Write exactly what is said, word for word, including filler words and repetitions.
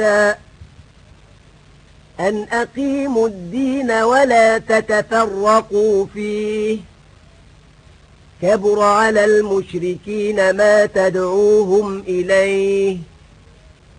أن أقيموا الدين ولا تتفرقوا فيه كبر على المشركين ما تدعوهم إليه